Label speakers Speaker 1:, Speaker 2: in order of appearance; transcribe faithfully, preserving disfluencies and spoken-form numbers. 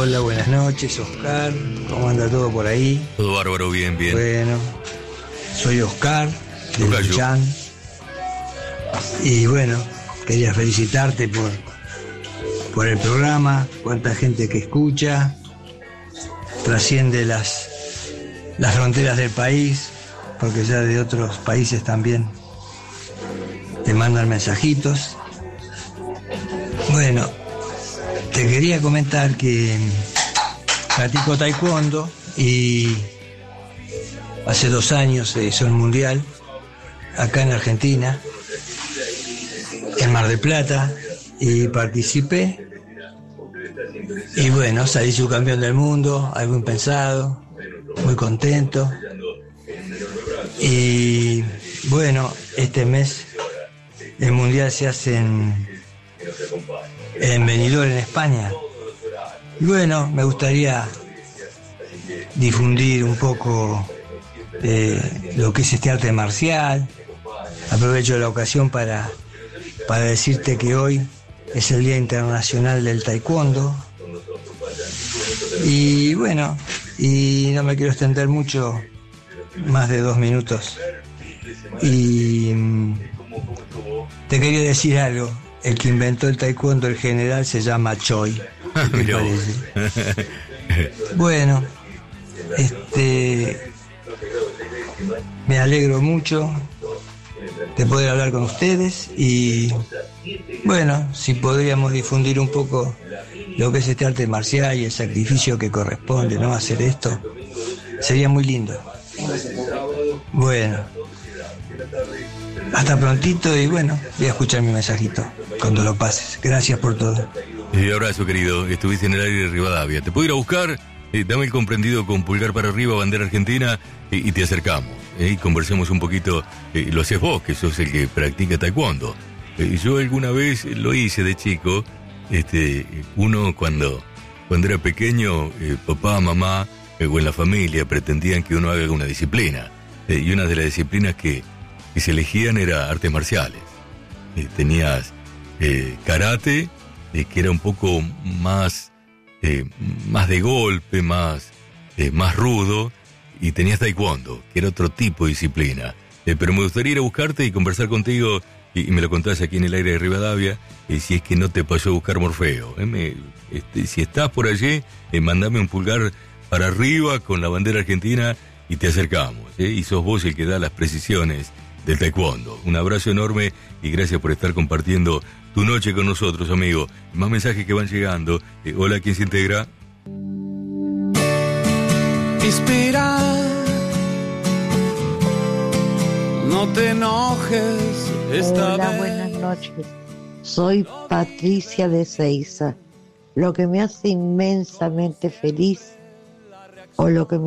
Speaker 1: Hola, buenas noches, Oscar. ¿Cómo anda todo por ahí?
Speaker 2: Todo bárbaro, bien, bien.
Speaker 1: Bueno, soy Oscar, de
Speaker 2: Tocayo.
Speaker 1: Luchán. Y bueno, quería felicitarte por, por el programa, cuánta gente que escucha, trasciende las, las fronteras del país, porque ya de otros países también te mandan mensajitos. Bueno, te quería comentar que practico taekwondo y hace dos años se hizo el mundial acá en Argentina, en Mar del Plata, y participé. Y bueno, salí subcampeón del mundo, algo impensado, muy contento. Y bueno, este mes el mundial se hace en, en Benidorm, en España. Y bueno, me gustaría difundir un poco eh, lo que es este arte marcial. Aprovecho la ocasión para, para decirte que hoy es el Día Internacional del Taekwondo. Y bueno, y no me quiero extender mucho, más de dos minutos. Y mm, te quería decir algo. El que inventó el taekwondo, el general, se llama Choi. ¿Qué te parece? Bueno, este, me alegro mucho de poder hablar con ustedes y bueno, si podríamos difundir un poco lo que es este arte marcial y el sacrificio que corresponde, ¿no?, hacer esto, sería muy lindo. Bueno, hasta prontito y bueno, voy a escuchar mi mensajito cuando lo pases. Gracias por todo.
Speaker 2: Un abrazo, querido. Estuviste en el aire de Rivadavia. Te puedo ir a buscar, eh, dame el comprendido con pulgar para arriba, bandera argentina, eh, y te acercamos. Eh, y conversemos un poquito. Eh, lo haces vos, que sos el que practica taekwondo. Eh, yo alguna vez lo hice de chico. Este, uno cuando, cuando era pequeño, eh, papá, mamá eh, o en la familia pretendían que uno haga una disciplina. Eh, y una de las disciplinas que, que se elegían era artes marciales. Eh, tenías eh, karate, eh, que era un poco más, eh, más de golpe, más, eh, más rudo, y tenías taekwondo, que era otro tipo de disciplina. Eh, pero me gustaría ir a buscarte y conversar contigo, y, y me lo contás aquí en el aire de Rivadavia, eh, si es que no te pasó a buscar Morfeo. Eh, me, este, si estás por allí, eh, mandame un pulgar para arriba con la bandera argentina y te acercamos. Eh, y sos vos el que da las precisiones del taekwondo. Un abrazo enorme y gracias por estar compartiendo tu noche con nosotros, amigo. Más mensajes que van llegando. Eh, hola, ¿quién se integra?
Speaker 3: Inspira, no te enojes esta
Speaker 4: Hola,
Speaker 3: vez.
Speaker 4: buenas noches. Soy Patricia de Seiza. Lo que me hace inmensamente feliz, o lo que me